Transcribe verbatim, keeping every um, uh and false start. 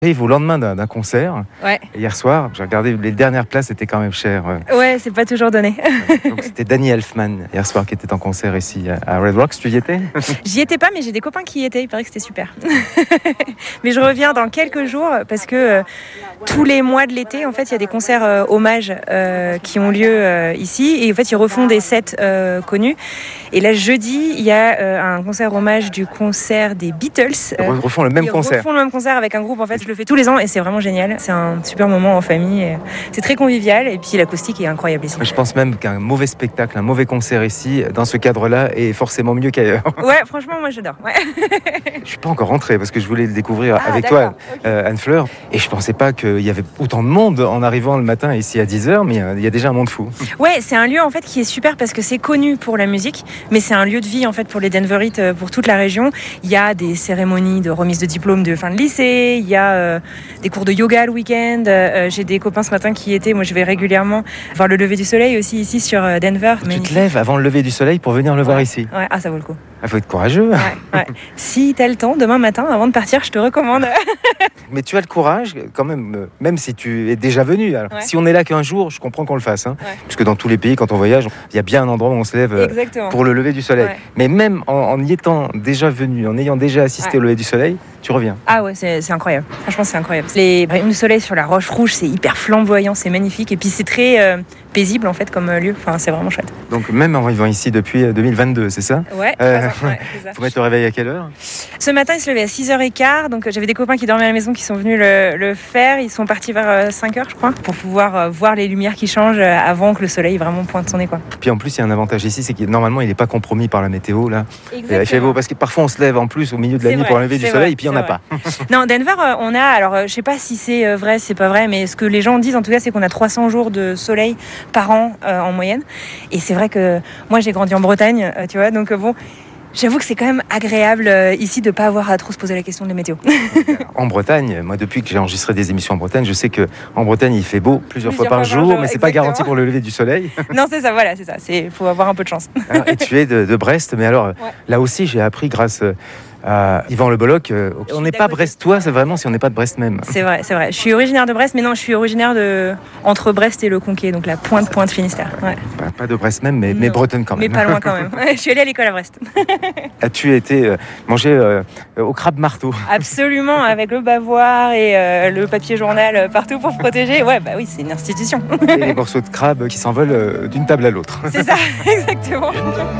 Arrive au lendemain d'un, d'un concert. Ouais. Hier soir, j'ai regardé, les dernières places étaient quand même chères. Ouais, c'est pas toujours donné. Donc c'était Danny Elfman hier soir qui était en concert ici à Red Rocks. Tu y étais? J'y étais pas, mais j'ai des copains qui y étaient. Il paraît que c'était super. Mais je reviens dans quelques jours parce que euh, tous les mois de l'été, en fait, il y a des concerts euh, hommages euh, qui ont lieu euh, ici. Et en fait, ils refont des sets euh, connus. Et là, jeudi, il y a euh, un concert hommage du concert des Beatles. Ils refont le même ils concert. refont le même concert avec un groupe. En fait, je le fais tous les ans et c'est vraiment génial. C'est un super moment en famille. Et c'est très convivial et puis l'acoustique est incroyable ici. Je pense même qu'un mauvais spectacle, un mauvais concert ici, dans ce cadre-là, est forcément mieux qu'ailleurs. Ouais, franchement, moi j'adore. Ouais. Je suis pas encore rentré parce que je voulais le découvrir Ah, avec d'accord. toi, Okay. euh, Anne Fleur. Et je pensais pas qu'il y avait autant de monde en arrivant le matin ici à dix heures, mais il y a déjà un monde fou. Ouais, c'est un lieu en fait qui est super parce que c'est connu pour la musique, mais c'est un lieu de vie en fait pour les Denverites, pour toute la région. Il y a des cérémonies de remise de diplôme de fin de lycée, il y a euh, des cours de yoga le week-end. Euh, j'ai des copains ce matin qui y étaient. Moi, je vais régulièrement voir le lever du soleil aussi ici sur euh, Denver. Tu te lèves avant le lever du soleil pour venir le ouais. voir ici. Ouais, ah ça vaut le coup. Il faut être courageux. Ouais, ouais. Si t'as le temps, demain matin, avant de partir, je te recommande. Mais tu as le courage, quand même, même si tu es déjà venu. Alors, ouais. Si on est là qu'un jour, je comprends qu'on le fasse. Hein, ouais. Parce que dans tous les pays, quand on voyage, il y a bien un endroit où on se lève Exactement. pour le lever du soleil. Ouais. Mais même en, en y étant déjà venu, en ayant déjà assisté ouais. au lever du soleil, tu reviens. Ah ouais, c'est, c'est incroyable. Franchement, c'est incroyable. Les rayons du soleil sur la roche rouge, c'est hyper flamboyant, c'est magnifique. Et puis c'est très euh, paisible en fait comme euh, lieu. Enfin, c'est vraiment chouette. Donc même en arrivant ici depuis deux mille vingt-deux, c'est ça? Ouais. Euh, ouais c'est ça. Faut mettre le réveil à quelle heure? Ce matin, il se levait à six heures quinze. Donc j'avais des copains qui dormaient à la maison qui sont venus le, le faire. Ils sont partis vers euh, cinq heures, je crois, pour pouvoir euh, voir les lumières qui changent euh, avant que le soleil vraiment pointe son nez, quoi. Puis en plus, il y a un avantage ici, c'est que normalement, il n'est pas compromis par la météo là. Exactement. Il fait beau parce que parfois on se lève en plus au milieu de la c'est nuit vrai, pour un lever du vrai, soleil et puis il n'y en a vrai. pas. Non, Denver, on a, alors je sais pas si c'est vrai, c'est pas vrai, mais ce que les gens disent en tout cas, c'est qu'on a trois cents jours de soleil par an euh, en moyenne. Et c'est vrai que moi j'ai grandi en Bretagne, euh, tu vois, donc euh, bon, j'avoue que c'est quand même agréable euh, ici de ne pas avoir à trop se poser la question de la météo. En Bretagne, moi depuis que j'ai enregistré des émissions en Bretagne, je sais qu'en Bretagne il fait beau plusieurs, plusieurs fois par jour, jour mais c'est pas garanti pour le lever du soleil. Non, c'est ça, voilà, c'est ça, il faut avoir un peu de chance. Alors, et tu es de, de Brest, mais alors ouais. Là aussi j'ai appris grâce à Yvan Le Bolloc, euh, on n'est pas brestois, c'est vraiment si on n'est pas de Brest même. C'est vrai, c'est vrai. Je suis originaire de Brest, mais non, je suis originaire de entre Brest et le Conquet, donc la pointe pointe Finistère. Ouais. Pas, pas de Brest même, mais, mais bretonne quand même. Mais pas loin quand même. Ouais, je suis allée à l'école à Brest. As-tu été euh, manger euh, au crabe marteau? Absolument, avec le bavoir et euh, le papier journal partout pour protéger. Ouais, bah oui, c'est une institution. Et les morceaux de crabe qui s'envolent euh, d'une table à l'autre. C'est ça, exactement.